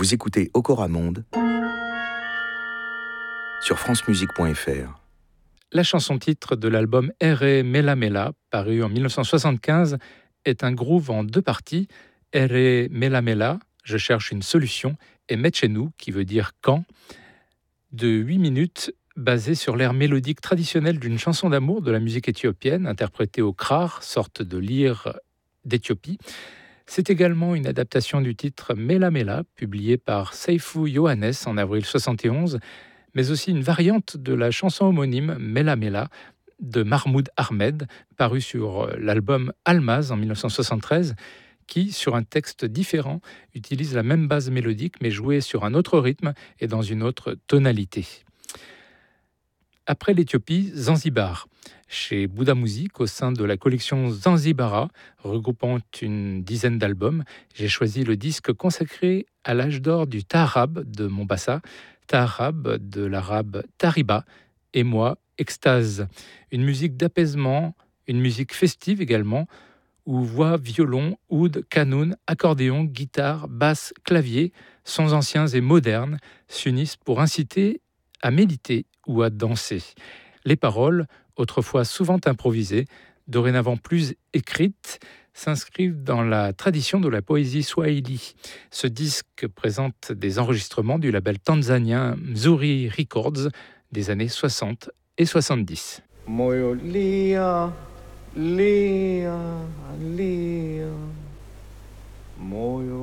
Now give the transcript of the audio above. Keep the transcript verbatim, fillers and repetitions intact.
Vous écoutez Okora Monde sur francemusique point f r. La chanson-titre de l'album Ere Mela Mela, paru en dix-neuf cent soixante-quinze, est un groove en deux parties. Ere Mela Mela, je cherche une solution, et Metchenu, qui veut dire quand, de huit minutes, basé sur l'air mélodique traditionnel d'une chanson d'amour de la musique éthiopienne, interprétée au krar, sorte de lyre d'Éthiopie. C'est également une adaptation du titre Mela Mela, publié par Seifou Yohannes en avril soixante et onze, mais aussi une variante de la chanson homonyme Mela Mela de Mahmoud Ahmed, paru sur l'album Almaz en dix-neuf cent soixante-treize, qui, sur un texte différent, utilise la même base mélodique mais jouée sur un autre rythme et dans une autre tonalité. Après l'Éthiopie, Zanzibar. Chez Bouddha Music, au sein de la collection Zanzibara, regroupant une dizaine d'albums, j'ai choisi le disque consacré à l'âge d'or du Taarab de Mombasa, Taarab de l'arabe Tariba, et moi, Extase. Une musique d'apaisement, une musique festive également, où voix, violon, oud, kanoun, accordéon, guitare, basse, clavier, sons anciens et modernes s'unissent pour inciter à méditer ou à danser. Les paroles, autrefois souvent improvisées, dorénavant plus écrites, s'inscrivent dans la tradition de la poésie swahili. Ce disque présente des enregistrements du label tanzanien Mzuri Records des années soixante et soixante-dix. Moyo lia, lia, lia. Moyo